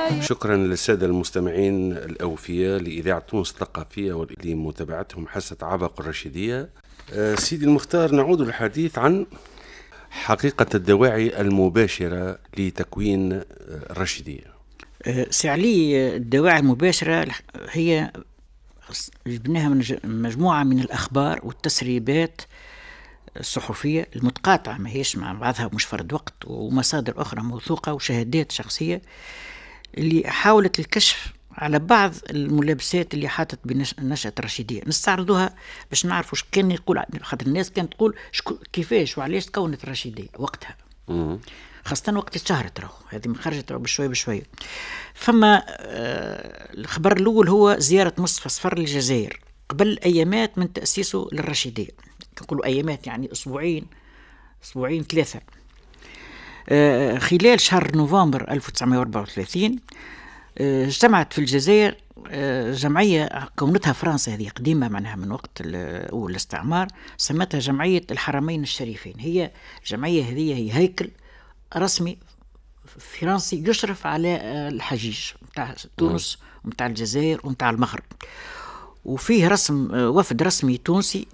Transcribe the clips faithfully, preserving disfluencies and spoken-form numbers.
شكرا للسادة المستمعين الأوفياء لإذاعة تونس الثقافية ولمتابعتهم حصة عبق الرشيدية. سيدي المختار، نعود للحديث عن حقيقة الدواعي المباشرة لتكوين الرشيدية. سي علي، الدواعي المباشرة هي جبناها من مجموعة من الأخبار والتسريبات الصحفية المتقاطعة، ما هيش مع بعضها مش فرد وقت، ومصادر أخرى موثوقة وشهادات شخصية اللي حاولت الكشف على بعض الملابسات اللي حاطت بنشأة الرشيدية. نستعرضوها باش نعرفوا اش كان يقول، خاطر الناس كانت تقول كيفاش وعلاش تكونت الرشيدية وقتها، خاصة وقت اتشهرت راهو، هذه خرجت بشوية بشوية. فما آه الخبر الأول هو زيارة مصطفى صفر للجزائر قبل أيامات من تأسيسه للرشيدية. نقولوا أيامات يعني أسبوعين أسبوعين ثلاثة. آه خلال شهر نوفمبر ألف وتسعمائة وأربعة وثلاثين آه اجتمعت في الجزائر آه جمعية كونتها فرنسا، هذه قديمة معناها من وقت أول الاستعمار، سمتها جمعية الحرمين الشريفين. هي الجمعية هذه هي هيكل رسمي فرنسي يشرف على الحجيج متاع تونس ومتاع الجزائر ومتاع المغرب، وفيه رسم وفد رسمي تونسي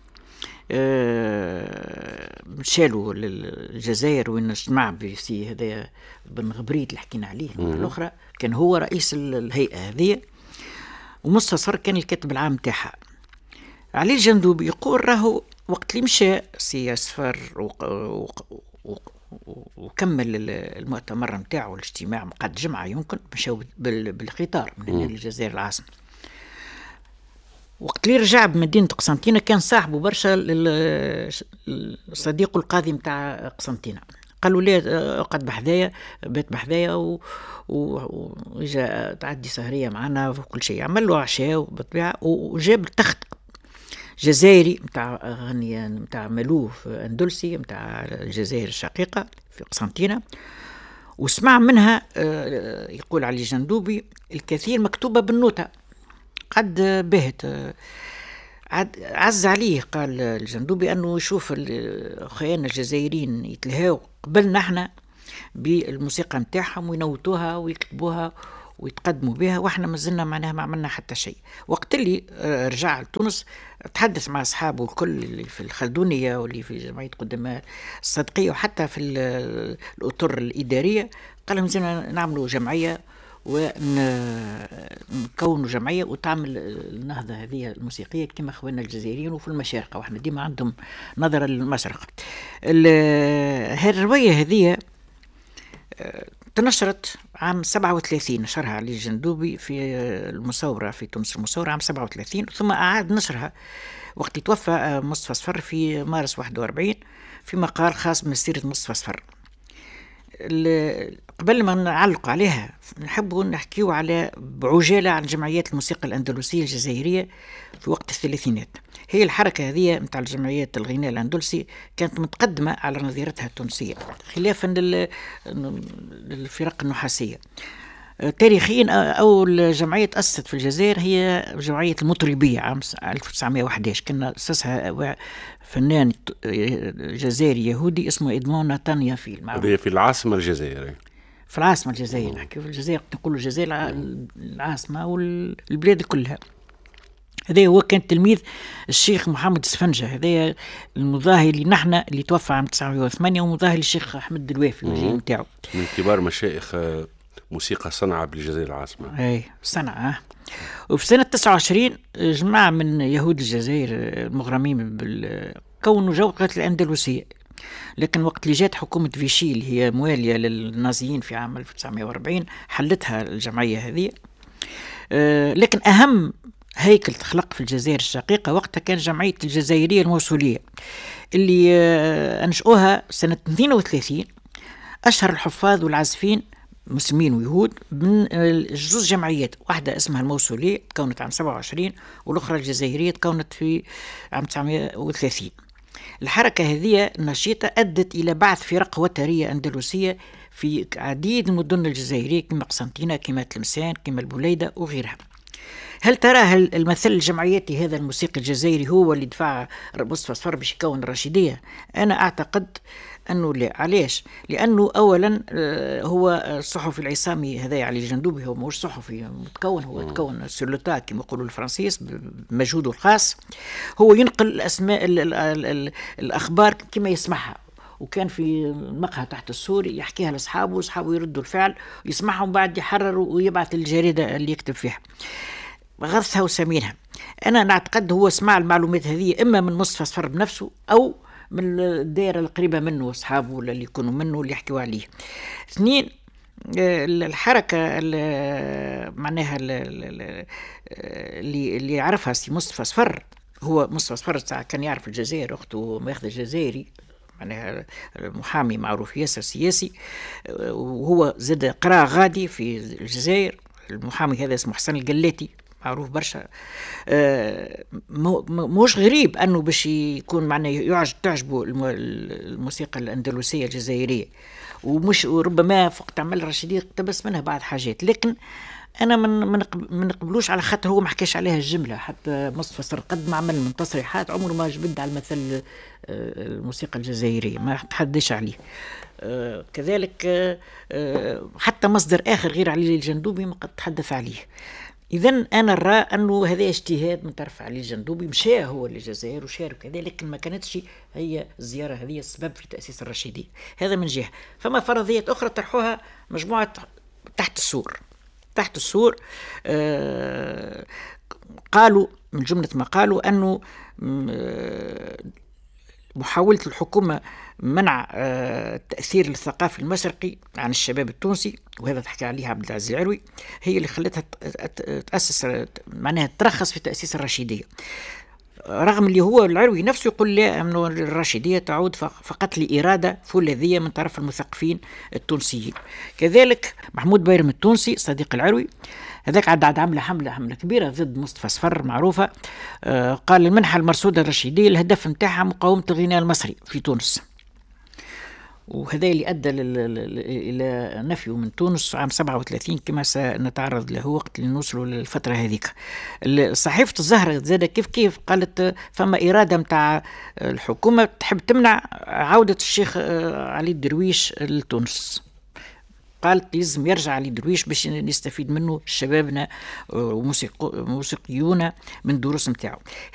مشالوا للجزائر وين اجتمع بسي هذا بن غبريت اللي حكينا عليه الأخرى، كان هو رئيس الهيئة هذه، ومصطفى صفر كان الكاتب العام تاعها. علي الجندوبي يقول راهو وقت اللي مشى سي صفر وكمل المؤتمر متاعه الاجتماع قد جمعة يمكن مشاو بالقطار من هنا للجزائر العاصمة. وقت اللي رجع بمدينة قسنطينة كان صاحبه برشا الصديق القاضي متاع قسنطينة، قالوا ليه اقعد بحذايا، بيت بحذايا وإجا تعدي سهرية معنا وكل شيء. عمل له عشاء وبالطبيعة وجاب التخت جزائري متاع غنية متاع ملوف أندلسي متاع الجزائر الشقيقة في قسنطينة، وسمع منها يقول علي جندوبي الكثير مكتوبة بالنوتة قد بهت. عز عليه قال الجندوبي أنه يشوف أخواننا الجزائريين يتلهاو قبلنا احنا بالموسيقى متاعهم وينوتوها ويكتبوها ويتقدموا بها، واحنا ما زلنا معناها ما عملنا حتى شيء. وقت اللي رجع لتونس تحدث مع أصحابه الكل اللي في الخلدونية واللي في جمعية قدماء الصدقية وحتى في الأطر الإدارية، قال لهم زينا نعملوا جمعية ونكونوا جمعية وتعمل النهضة هذه الموسيقية كما أخواننا الجزائريين وفي المشارقة، وإحنا ديما عندهم نظرة للمشرق. هذه الرواية هذه تنشرت عام سبعة وثلاثين، نشرها علي الجندوبي في المصورة في تونس المصورة عام سبعة وثلاثين، ثم أعاد نشرها وقت توفى مصطفى صفر في مارس واحد وأربعين في مقال خاص بمسيرة مصطفى صفر. قبل ما نعلق عليها نحبوا نحكيو على بعجالة عن جمعيات الموسيقى الأندلسية الجزائرية في وقت الثلاثينات. هي الحركة هذه متاع الجمعيات الغناء الأندلسي كانت متقدمة على نظيرتها التونسية خلافا للفرق النحاسية. تاريخيا أول جمعية تأسست في الجزائر هي جمعية المطربية عام ألف وتسعمائة وأحد عشر، كان أسسها فنان جزائري يهودي اسمه إدمون ناتانيا فيل. هذه في العاصمة الجزائرية، في العاصمة الجزائرية نحكي في الجزائر، نقولوا الجزائر العاصمة والبلاد كلها. هذا هو كان تلميذ الشيخ محمد سفنجة، هذا المظاهر اللي نحن اللي توفى عام تسعمائة وثمانية، ومظاهر الشيخ أحمد الوافي الجيل نتاعو من كبار مشايخ موسيقى صنعاء بالجزائر العاصمة. أي صنعاء. وفي سنة تسعة وعشرين جماعة من يهود الجزائر المغرمين كونوا جوقة الأندلسية، لكن وقت اللي جات حكومة فيشي اللي هي موالية للنازيين في عام ألف وتسعمائة وأربعين حلتها الجمعية هذه. أه لكن أهم هيكل تخلق في الجزائر الشقيقة وقتها كان جمعية الجزائرية الموصولية اللي أه أنشأوها سنة اثنين وثلاثين. أشهر الحفاظ والعازفين مسلمين ويهود من جزء جمعيات، واحدة اسمها الموصولية تكونت عام سبعة وعشرين والأخرى الجزائرية تكونت في عام تسعمائة وثلاثين. الحركة هذه النشيطة أدت إلى بعث فرق وترية أندلسية في عديد المدن الجزائرية كما قسنطينة كما تلمسان كما البوليدة وغيرها. هل ترى هل المثل الجمعياتي هذا الموسيقي الجزائري هو اللي دفع مصطفى صفر باش يكون الرشيدية؟ أنا أعتقد أنه لا. علاش؟ لأنه أولا هو الصحفي العصامي هذا علي الجندوبي هو مش صحفي متكون، هو تكون سولوتا كما يقولوا الفرنسيس بمجهوده الخاص، هو ينقل الأسماء ال ال ال ال الأخبار كما يسمعها، وكان في مقهى تحت السور يحكيها لاصحابه واصحابه يردوا الفعل ويسمعهم بعد يحرروا ويبعث الجريدة اللي يكتب فيها غرسها وسمينها. أنا نعتقد هو سمع المعلومات هذه إما من مصطفى صفر بنفسه أو من الدائرة القريبة منه واصحابه اللي يكونوا منه اللي يحكوا عليه. اثنين، الحركة اللي معناها اللي اللي يعرفها سي مصطفى صفر، هو مصطفى صفر كان يعرف الجزائر، أخته ماخذ الجزائري معناها محامي معروف ياسر سياسي، وهو زاد قرا غادي في الجزائر. المحامي هذا اسمه حسن القلاتي معروف برشا. آه موش غريب أنه باش يكون معنا يعجب تعجبه الموسيقى الأندلسية الجزائرية، ومش وربما فوق تعمل رشيدية اقتبس منها بعض حاجات، لكن أنا من من نقبلوش على خاطر هو ما حكاش عليها الجملة. حتى مصطفى صفر قد ما عمل من تصريحات عمره ما جبد على المثل الموسيقى الجزائرية، ما تحدش عليه. آه كذلك آه آه حتى مصدر آخر غير علي الجندوبي ما قد تحدث عليه. إذن أنا نرى أنه هذا اجتهاد من طرف علي الجندوبي، مشى هو للجزائر وشارك كذا، لكن ما كانتش هي الزيارة هذه السبب في تأسيس الرشيدية. هذا من جهة. فما فرضيات أخرى طرحوها مجموعة تحت السور. تحت السور آه قالوا من جملة ما قالوا أنه محاولة الحكومة منع التأثير الثقافي المشرقي عن الشباب التونسي، وهذا تحكي عليها عبد العزيز العروي، هي اللي خلتها تأسس معناها ترخص في تأسيس الرشيدية، رغم اللي هو العروي نفسه يقول لا أنه الرشيدية تعود فقط لإرادة فولاذية من طرف المثقفين التونسيين. كذلك محمود بيرم التونسي صديق العروي هذاك عاد عاد عمل حملة حملة كبيرة ضد مصطفى صفر معروفة. آه قال المنحة المرصودة الرشيدية الهدف نتاعها مقاومة الغناء المصري في تونس، وهذا اللي أدى إلى نفيه من تونس عام سبعة وثلاثين كما سنتعرض له وقت اللي نوصلوا للفترة هذيك. صحيفة الزهرة زادة كيف كيف قالت فما إرادة متاع الحكومة تحب تمنع عودة الشيخ علي الدرويش لتونس، قالت لازم يرجع علي درويش باش نستفيد منه شبابنا وموسيقيون من دروس متاعه.